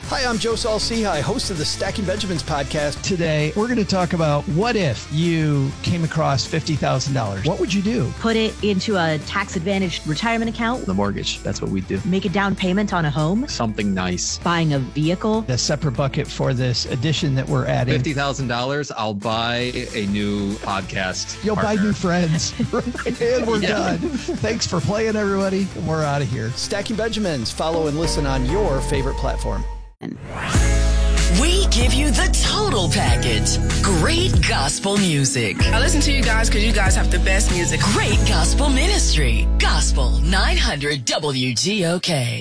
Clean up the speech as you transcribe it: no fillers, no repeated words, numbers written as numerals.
Hi, I'm Joe Saul-Sehy, host of the Stacking Benjamins podcast. Today, we're going to talk about what if you came across $50,000? What would you do? Put it into a tax-advantaged retirement account. The mortgage, that's what we do. Make a down payment on a home. Something nice. Buying a vehicle. A separate bucket for this addition that we're adding. $50,000, I'll buy a new podcast. You'll buy new friends. And we're done. Thanks for playing, everybody. We're out of here. Stacking Benjamins. Follow and listen on your favorite platform. We give you the total package. Great gospel music. I listen to you guys because you guys have the best music. Great gospel ministry. Gospel 900 WGOK.